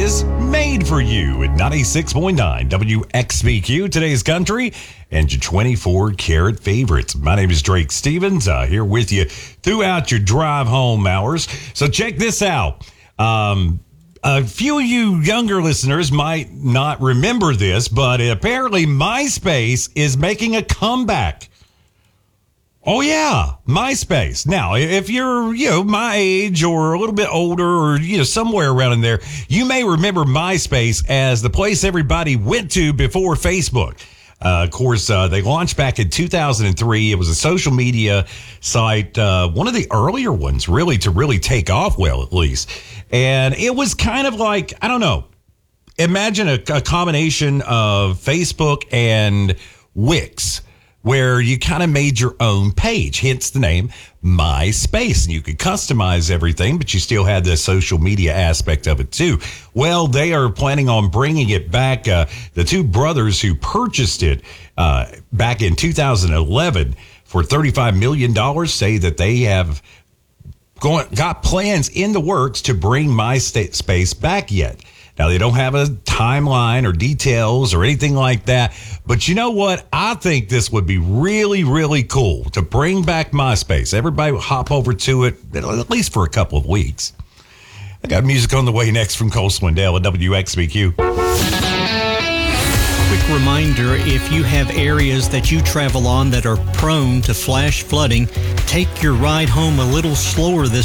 is made for you at 96.9 WXBQ, today's country, and your 24-karat favorites. My name is Drake Stevens, here with you throughout your drive home hours. So check this out. A few of you younger listeners might not remember this, but apparently MySpace is making a comeback. Oh, yeah, MySpace. Now, if you're, my age or a little bit older or, somewhere around in there, you may remember MySpace as the place everybody went to before Facebook. Of course, they launched back in 2003. It was a social media site, one of the earlier ones, really, to really take off well, at least. And it was kind of like, I don't know, imagine a combination of Facebook and Wix, where you kind of made your own page, hence the name MySpace. And you could customize everything, but you still had the social media aspect of it too. Well, they are planning on bringing it back. The two brothers who purchased it back in 2011 for $35 million say that they have got plans in the works to bring MySpace back yet. Now, they don't have a timeline or details or anything like that. But you know what? I think this would be really, really cool to bring back MySpace. Everybody will hop over to it, at least for a couple of weeks. I got music on the way next from Cole Swindell at WXBQ. Quick reminder, if you have areas that you travel on that are prone to flash flooding, take your ride home a little slower this